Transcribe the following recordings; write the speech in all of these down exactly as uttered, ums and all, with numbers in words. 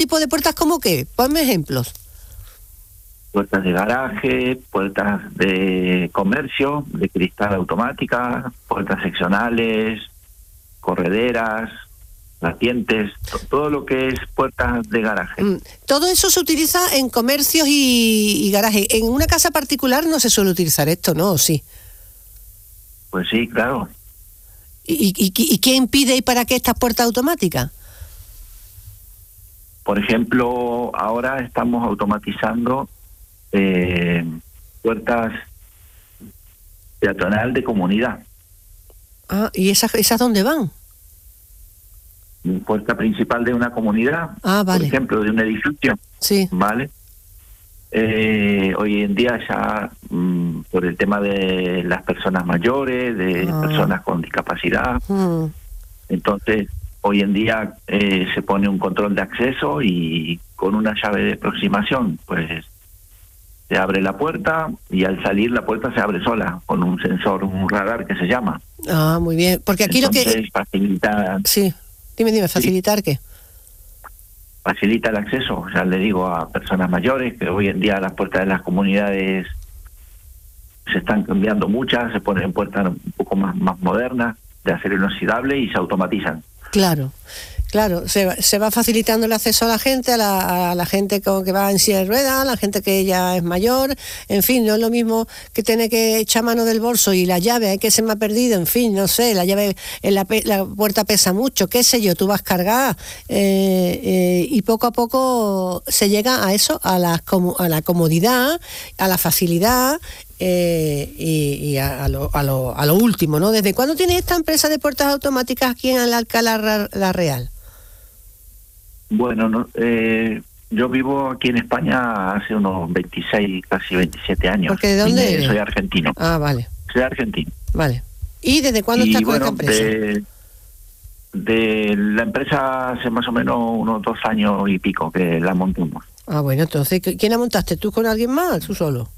tipo de puertas como qué? Ponme ejemplos. Puertas de garaje, puertas de comercio, de cristal automática, puertas seccionales, correderas, latientes, to- todo lo que es puertas de garaje. Mm, Todo eso se utiliza en comercios y, y garajes. En una casa particular no se suele utilizar esto, ¿no? ¿O sí? Pues sí, claro. ¿Y, y, y, y qué impide y para qué estas puertas automáticas? Por ejemplo, ahora estamos automatizando eh, puertas peatonal de comunidad. Ah, ¿y esas, esas dónde van? Puerta principal de una comunidad, Ah, vale. por ejemplo, de un edificio, Sí. ¿vale? Eh, hoy en día ya mm, por el tema de las personas mayores, de Ah. personas con discapacidad, Mm. entonces hoy en día eh, se pone un control de acceso y con una llave de aproximación, pues se abre la puerta y al salir la puerta se abre sola con un sensor, un radar que se llama. Ah, muy bien. Porque aquí Entonces lo que... facilita, Sí. Dime, dime, ¿facilitar qué? facilita el acceso, ya le digo, a personas mayores, que hoy en día las puertas de las comunidades se están cambiando muchas, se ponen puertas un poco más, más modernas, de acero inoxidable y se automatizan. Claro, claro, se, va- se va facilitando el acceso a la gente, a la, a la gente con, que va en silla de ruedas, a la gente que ya es mayor, en fin, no es lo mismo que tener que echar mano del bolso y la llave, hay que se me ha perdido, en fin, no sé, la llave, en la, pe- la puerta pesa mucho, qué sé yo, tú vas cargada eh, eh, y poco a poco se llega a eso, a la, comu- a la comodidad, a la facilidad. Eh, y y a, a lo, a, lo, a lo último, ¿no? ¿Desde cuándo tienes esta empresa de puertas automáticas aquí en Alcalá Ra- La Real? Bueno, no, eh, yo vivo aquí en España hace unos veintiséis, casi veintisiete años. ¿Porque de dónde Vine- eres? Soy argentino, Ah, vale, soy argentino. vale. ¿Y desde cuándo Y estás con bueno, esta empresa? de, de la empresa hace más o menos unos dos años y pico que la montamos. Ah, bueno, entonces, ¿qui- ¿quién la montaste? ¿Tú con alguien más? ¿Tú solo?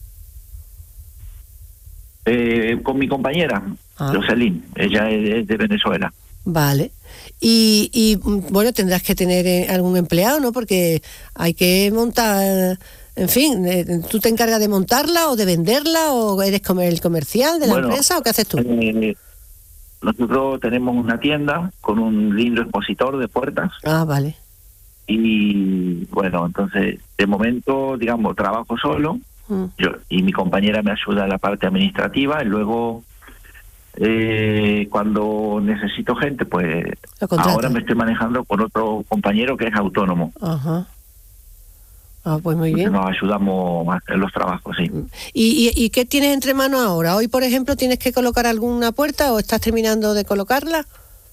Eh, con mi compañera, Ah. Jocelyn, ella es, es de Venezuela. Vale. Y, y mm, bueno, tendrás que tener eh, algún empleado, ¿no? Porque hay que montar, en fin, eh, ¿tú te encargas de montarla o de venderla o eres comer- el comercial de la Bueno, empresa o qué haces tú? Eh, nosotros tenemos una tienda con un lindo expositor de puertas Ah, vale. y bueno, entonces de momento, digamos, trabajo solo. Mm. Yo y mi compañera me ayuda en la parte administrativa y luego eh, cuando necesito gente, pues Lo contratas. ahora me estoy manejando con otro compañero que es autónomo. Ajá. Ah, pues muy Entonces bien. nos ayudamos a hacer los trabajos, sí. ¿Y, y, y qué tienes entre manos ahora? ¿Hoy, por ejemplo, tienes que colocar alguna puerta o estás terminando de colocarla?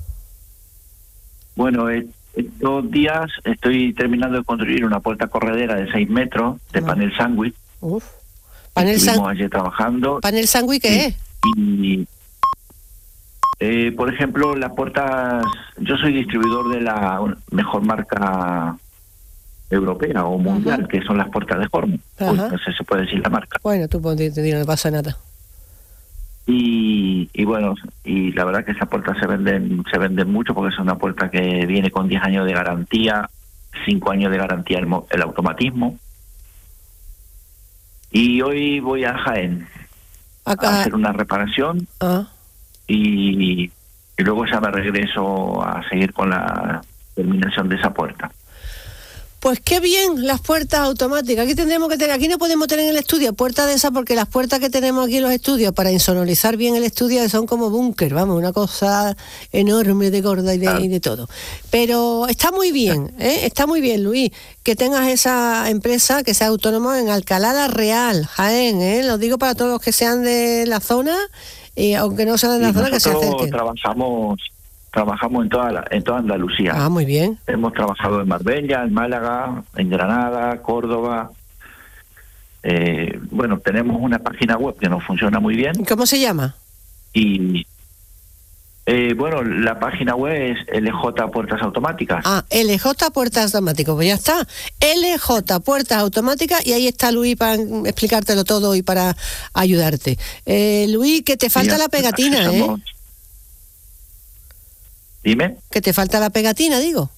Bueno, eh, estos días estoy terminando de construir una puerta corredera de seis metros de Ah. panel sándwich. Uf. ¿Panel, Estuvimos san- ayer trabajando. panel sándwich qué Sí. es? Y, eh, por ejemplo, las puertas, yo soy distribuidor de la mejor marca europea o mundial, Ajá. que son las puertas de Hormuz. Ajá. Uy, no sé si se puede decir la marca. Bueno, tú ponte, te digo, no pasa nada. Y, y bueno, y la verdad que esas puertas se venden se venden mucho porque es una puerta que viene con diez años de garantía, cinco años de garantía el, mo- el automatismo. Y hoy voy a Jaén a Acá, hacer una reparación ah, y, y luego ya me regreso a seguir con la terminación de esa puerta. pues qué bien, las puertas automáticas. Aquí tendremos que tener, aquí no podemos tener en el estudio puertas de esas porque las puertas que tenemos aquí en los estudios para insonorizar bien el estudio son como búnker, vamos, una cosa enorme de gorda y de, Claro. y de todo. Pero está muy bien, ¿eh? Está muy bien, Luis, que tengas esa empresa que sea autónoma en Alcalá La Real, Jaén, ¿eh? Lo digo para todos los que sean de la zona, y aunque no sean de la Y zona, que se nosotros acerquen. trabajamos trabajamos en toda la, en toda Andalucía. Ah, muy bien. Hemos trabajado en Marbella, en Málaga, en Granada, Córdoba. Eh, bueno, tenemos una página web que nos funciona muy bien ¿Cómo se llama? y eh, bueno, la página web es L J Puertas Automáticas. Ah, L J Puertas Automáticas, pues ya está. L J Puertas Automáticas y ahí está Luis para explicártelo todo y para ayudarte. Eh, Luis, que te falta Y la pegatina, ¿eh? accesamos- Dime. Que te falta la pegatina, digo.